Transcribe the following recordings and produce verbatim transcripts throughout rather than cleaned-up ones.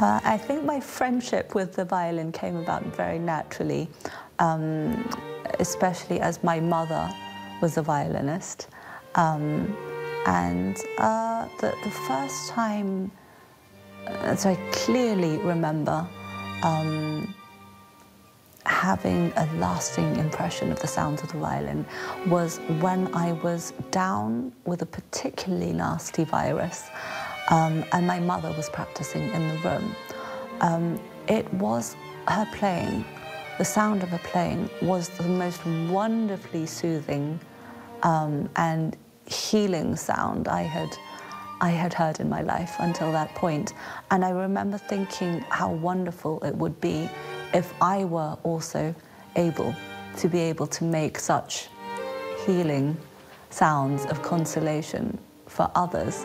Uh, I think my friendship with the violin came about very naturally, um, especially as my mother was a violinist. Um, and uh, the, the first time, as I clearly remember, um, having a lasting impression of the sounds of the violin was when I was down with a particularly nasty virus. Um, and my mother was practicing in the room. Um, it was her playing, the sound of her playing was the most wonderfully soothing um, and healing sound I had, I had heard in my life until that point. And I remember thinking how wonderful it would be if I were also able to be able to make such healing sounds of consolation for others.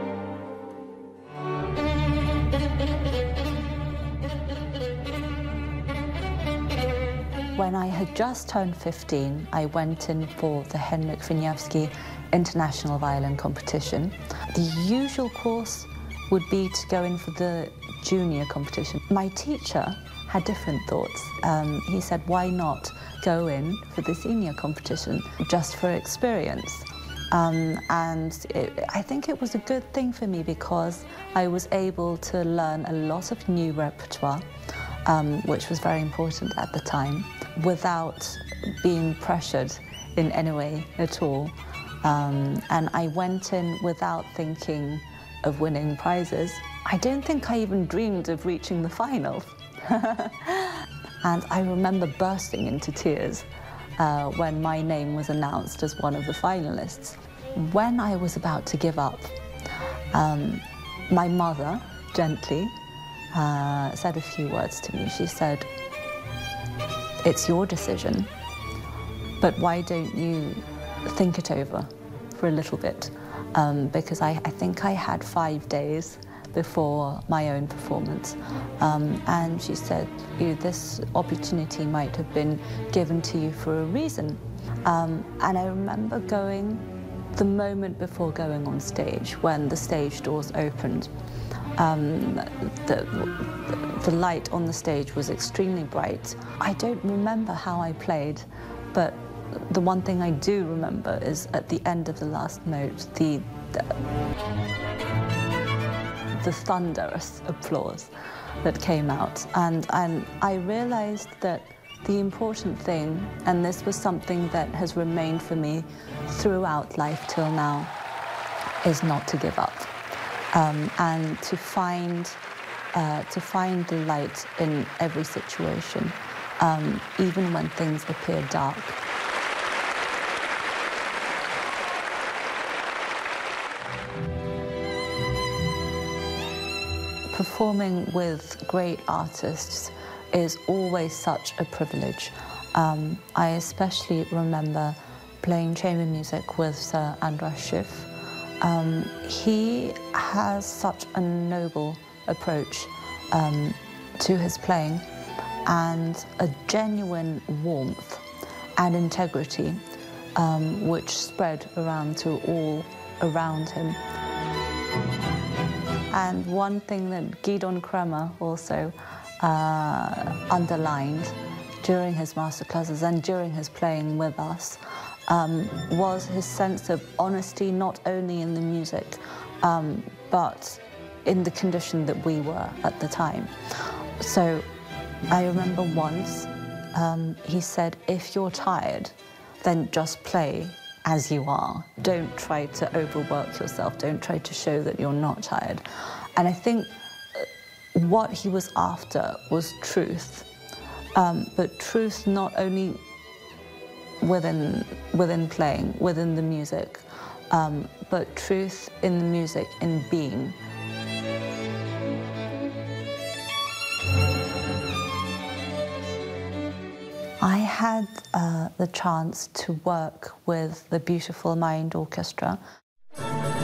When I had just turned fifteen, I went in for the Henryk Wieniawski International Violin Competition. The usual course would be to go in for the junior competition. My teacher had different thoughts. Um, he said, why not go in for the senior competition just for experience? Um, and it, I think it was a good thing for me because I was able to learn a lot of new repertoire, um, which was very important at the time, without being pressured in any way at all. Um, and I went in without thinking of winning prizes. I don't think I even dreamed of reaching the final. And I remember bursting into tears uh, when my name was announced as one of the finalists. When I was about to give up, um, my mother gently uh, said a few words to me. She said, "It's your decision, but why don't you think it over for a little bit?" Um, because I, I think I had five days before my own performance. Um, and she said, you, this opportunity might have been given to you for a reason. Um, and I remember going, the moment before going on stage, when the stage doors opened, um, the, the light on the stage was extremely bright. I don't remember how I played, but the one thing I do remember is at the end of the last note, the, the, the thunderous applause that came out. And, and I realized that the important thing, and this was something that has remained for me throughout life till now, is not to give up. Um, and to find, uh, to find the light in every situation, um, even when things appear dark. Performing with great artists is always such a privilege. Um, I especially remember playing chamber music with Sir Andras Schiff. Um, he has such a noble approach um, to his playing and a genuine warmth and integrity um, which spread around to all around him. And one thing that Gidon Kremer also uh, underlined during his masterclasses and during his playing with us um, was his sense of honesty, not only in the music, um, but in the condition that we were at the time. So I remember once um, he said, if you're tired, then just play as you are. Don't try to overwork yourself. Don't try to show that you're not tired. And I think what he was after was truth, um, but truth not only within, within playing, within the music, um, but truth in the music, in being. I had uh, the chance to work with the Beautiful Mind Orchestra.